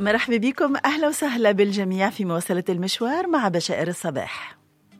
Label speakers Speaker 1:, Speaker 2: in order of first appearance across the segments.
Speaker 1: مرحبا بكم، أهلا وسهلا بالجميع في مواصلة المشوار مع بشائر الصباح.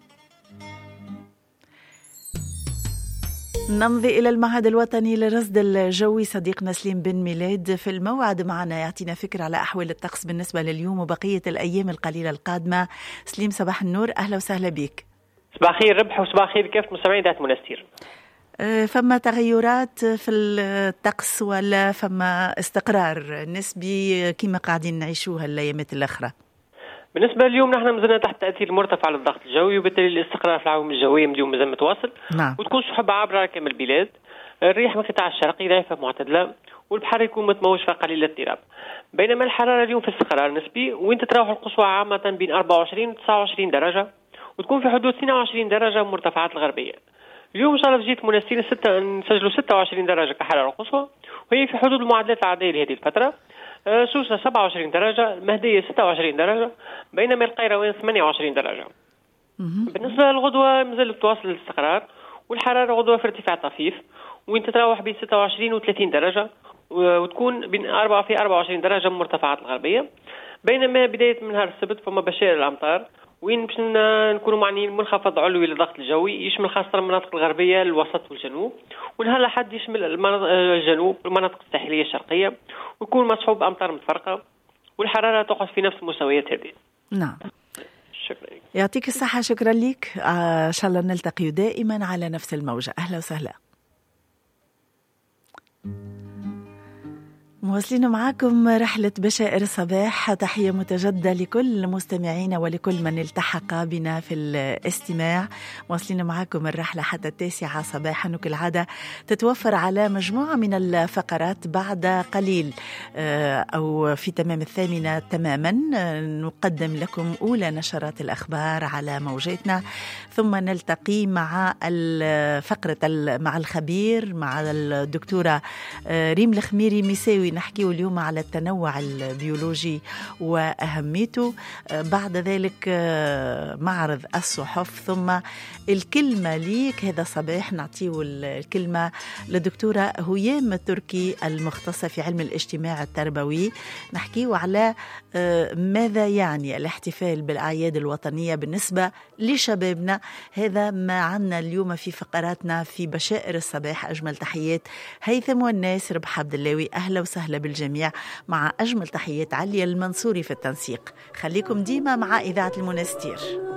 Speaker 1: نمضي إلى المعهد الوطني للرصد الجوي. صديقنا سليم بن ميلاد في الموعد معنا يعطينا فكرة على أحوال الطقس بالنسبة لليوم وبقية الأيام القليلة القادمة. سليم صباح النور، أهلا وسهلا بك.
Speaker 2: صباح خير ربح وصباح خير كافة مستمعين إذاعة منستير.
Speaker 1: فما تغيرات في الطقس ولا فما استقرار نسبي كما قاعدين نعيشوها الأيامات الأخرى؟
Speaker 2: بالنسبة لليوم نحن مازلنا تحت تأثير مرتفع للضغط الجوي، وبالتالي الاستقرار في العوامل الجوية اليوم مازال متواصل.
Speaker 1: نعم.
Speaker 2: وتكون سحب عابرة على كامل البلاد. الرياح من القطاع الشرقي ضعيفة معتدلة، والبحر يكون متموج قليل الاضطراب. بينما الحرارة اليوم في استقرار نسبي، وين تتراوح القصوى عامة بين 24 و 29 درجة، وتكون في حدود 22 درجة مرتفعات الغربية. اليوم إن شاء الله في جهة منستير نسجلوا 26 درجة كحرارة قصوى، وهي في حدود المعدلات العادية لهذه الفترة. سوسة 27 درجة، المهدية 26 درجة، بينما القيروان 28 درجة. بالنسبة للغدوة مازال تواصل الاستقرار، والحرارة غدوة في ارتفاع طفيف، وين تتراوح بين 26 و 30 درجة، وتكون بين 24 درجة من المرتفعات الغربية. بينما بداية من نهار السبت فما بشائر الأمطار، وين باش نكونوا معنيين منخفض علوي للضغط الجوي يشمل خاصة المناطق الغربية الوسط والجنوب، ونهار الأحد يشمل الجنوب والمناطق الساحلية الشرقية، ويكون مصحوب بأمطار متفرقة، والحرارة تقعد في نفس المستويات هذه.
Speaker 1: نعم.
Speaker 2: شكرا.
Speaker 1: يعطيك الصحة، شكرا لك. إن شاء الله نلتقي دائما على نفس الموجة. أهلا وسهلا. مواصلين معاكم رحلة بشائر الصباح. تحية متجددة لكل مستمعينا ولكل من التحق بنا في الاستماع. مواصلين معاكم الرحلة حتى 9 صباحا، وكالعادة تتوفر على مجموعة من الفقرات. بعد قليل أو في تمام 8 تماما نقدم لكم أولى نشرات الأخبار على موجتنا، ثم نلتقي مع الفقرة مع الخبير مع الدكتورة ريم الخميري ميساوي. نحكيه اليوم على التنوع البيولوجي وأهميته. بعد ذلك معرض الصحف، ثم الكلمة ليك. هذا صباح نعطيه الكلمة للدكتورة هيام التركي المختصة في علم الاجتماع التربوي. نحكيه على ماذا يعني الاحتفال بالأعياد الوطنية بالنسبة لشبابنا. هذا ما عنا اليوم في فقراتنا في بشائر الصباح. أجمل تحيات هيثم والناس. ربح عبد اللهوي، أهلا وسهلا بالجميع، مع أجمل تحيات علي المنصوري في التنسيق. خليكم ديما مع إذاعة المنستير.